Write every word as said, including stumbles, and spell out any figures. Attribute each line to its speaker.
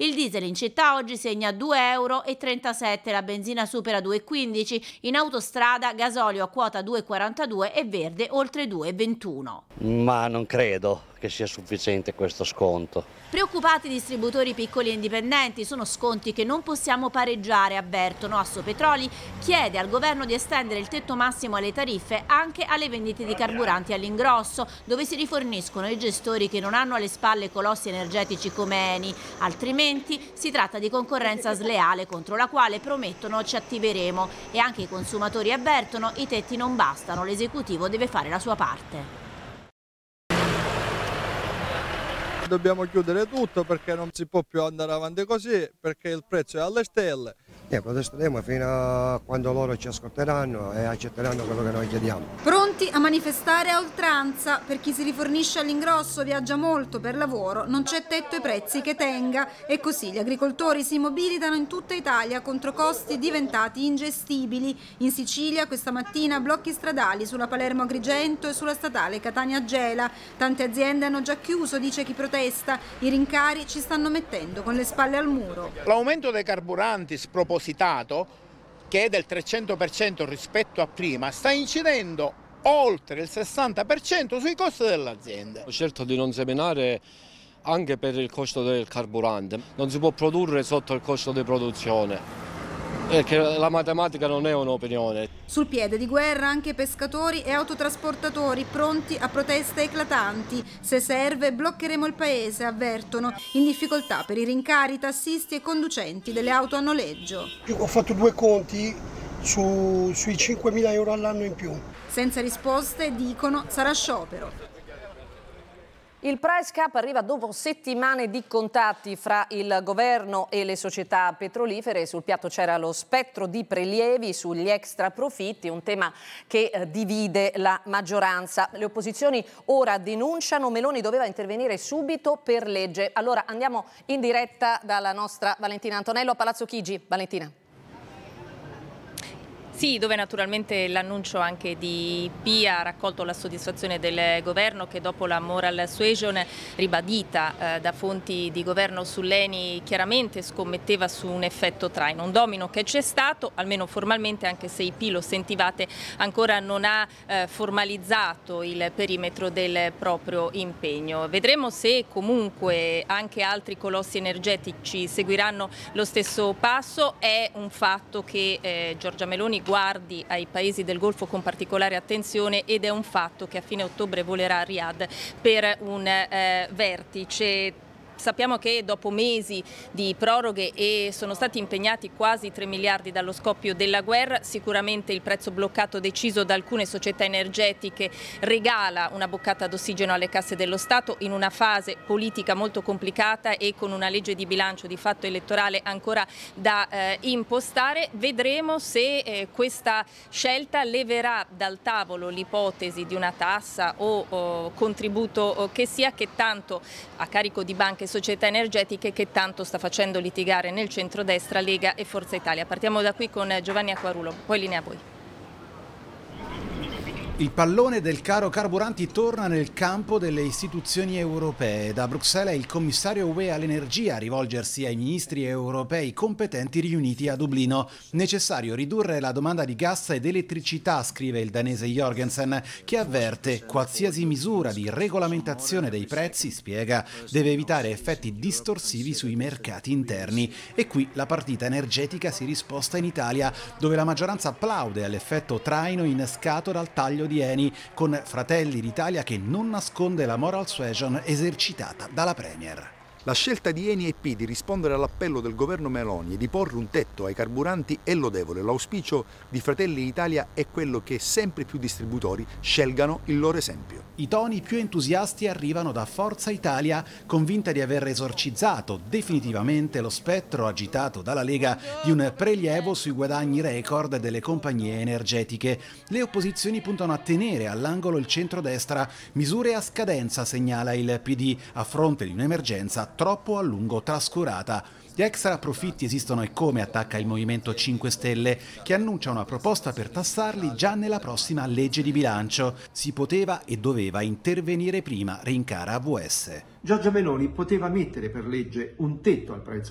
Speaker 1: Il diesel in città oggi segna due euro e trentasette, la benzina supera due e quindici, in autostrada gasolio a quota due e quarantadue e verde oltre due e ventuno.
Speaker 2: Ma non credo che sia sufficiente questo sconto.
Speaker 1: Preoccupati i distributori piccoli e indipendenti, sono sconti che non possiamo pareggiare, avvertono. Assopetroli chiede al governo di estendere il tetto massimo alle tariffe anche alle vendite di carburanti all'ingrosso, dove si riforniscono i gestori che non hanno alle spalle colossi energetici come Eni, altrimenti si tratta di concorrenza sleale contro la quale promettono ci attiveremo, e anche i consumatori avvertono i tetti non bastano, l'esecutivo deve fare la sua parte.
Speaker 3: Dobbiamo chiudere tutto perché non si può più andare avanti così, perché il prezzo è alle stelle.
Speaker 4: E protesteremo fino a quando loro ci ascolteranno e accetteranno quello che noi chiediamo.
Speaker 5: Pronti a manifestare a oltranza. Per chi si rifornisce all'ingrosso, viaggia molto per lavoro, non c'è tetto ai prezzi che tenga. E così gli agricoltori si mobilitano in tutta Italia contro costi diventati ingestibili. In Sicilia questa mattina blocchi stradali sulla Palermo-Agrigento e sulla statale Catania-Gela. Tante aziende hanno già chiuso, dice chi protesta. I rincari ci stanno mettendo con le spalle al muro.
Speaker 6: L'aumento dei carburanti spropositato, che è del trecento per cento rispetto a prima, sta incidendo oltre il sessanta per cento sui costi dell'azienda.
Speaker 7: Certo di non seminare anche per il costo del carburante, non si può produrre sotto il costo di produzione. Perché la matematica non è un'opinione.
Speaker 5: Sul piede di guerra anche pescatori e autotrasportatori pronti a proteste eclatanti. Se serve bloccheremo il paese, avvertono. In difficoltà per i rincari tassisti e conducenti delle auto a noleggio.
Speaker 8: Ho fatto due conti su, sui cinquemila euro all'anno in più.
Speaker 5: Senza risposte, dicono, sarà sciopero.
Speaker 9: Il price cap arriva dopo settimane di contatti fra il governo e le società petrolifere. Sul piatto c'era lo spettro di prelievi sugli extra profitti, un tema che eh, divide la maggioranza. Le opposizioni ora denunciano, Meloni doveva intervenire subito per legge. Allora andiamo in diretta dalla nostra Valentina Antonello a Palazzo Chigi. Valentina.
Speaker 10: Sì, dove naturalmente l'annuncio anche di Pia ha raccolto la soddisfazione del governo, che dopo la moral suasion ribadita eh, da fonti di governo sull'Eni chiaramente scommetteva su un effetto traino, un domino che c'è stato, almeno formalmente, anche se I P, lo sentivate, ancora non ha eh, formalizzato il perimetro del proprio impegno. Vedremo se comunque anche altri colossi energetici seguiranno lo stesso passo. È un fatto che eh, Giorgia Meloni guardi ai paesi del Golfo con particolare attenzione, ed è un fatto che a fine ottobre volerà a Riyadh per un eh, vertice. Sappiamo che dopo mesi di proroghe e sono stati impegnati quasi tre miliardi dallo scoppio della guerra, sicuramente il prezzo bloccato deciso da alcune società energetiche regala una boccata d'ossigeno alle casse dello Stato in una fase politica molto complicata e con una legge di bilancio di fatto elettorale ancora da eh, impostare. Vedremo se eh, questa scelta leverà dal tavolo l'ipotesi di una tassa o, o contributo o che sia, che tanto a carico di banche e società energetiche, che tanto sta facendo litigare nel centrodestra Lega e Forza Italia. Partiamo da qui con Giovanni Acquarulo, poi linea a voi.
Speaker 11: Il pallone del caro carburanti torna nel campo delle istituzioni europee. Da Bruxelles è il commissario U E all'energia a rivolgersi ai ministri europei competenti riuniti a Dublino. Necessario ridurre la domanda di gas ed elettricità, scrive il danese Jorgensen, che avverte qualsiasi misura di regolamentazione dei prezzi, spiega, deve evitare effetti distorsivi sui mercati interni. E qui la partita energetica si risposta in Italia, dove la maggioranza applaude all'effetto traino innescato dal taglio di Eni, con Fratelli d'Italia che non nasconde la moral suasion esercitata dalla Premier.
Speaker 12: La scelta di Eni e P di rispondere all'appello del governo Meloni e di porre un tetto ai carburanti è lodevole. L'auspicio di Fratelli d'Italia è quello che sempre più distributori scelgano il loro esempio.
Speaker 11: I toni più entusiasti arrivano da Forza Italia, convinta di aver esorcizzato definitivamente lo spettro agitato dalla Lega di un prelievo sui guadagni record delle compagnie energetiche. Le opposizioni puntano a tenere all'angolo il centrodestra, misure a scadenza, segnala il P D, a fronte di un'emergenza troppo a lungo trascurata. Gli extra profitti esistono e come, attacca il Movimento cinque Stelle, che annuncia una proposta per tassarli già nella prossima legge di bilancio. Si poteva e doveva intervenire prima, rincara A V S.
Speaker 13: Giorgia Meloni poteva mettere per legge un tetto al prezzo